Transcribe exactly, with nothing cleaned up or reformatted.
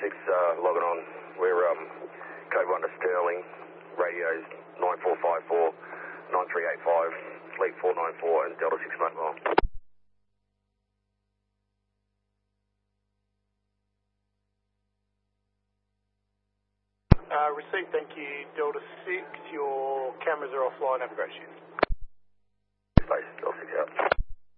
six uh, logging on. We're um, code one to Sterling, radios nine four five four, nine three eight five, fleet four nine four, and Delta six mobile. Uh, received, thank you. Delta six, your cameras are offline. Have a great shift.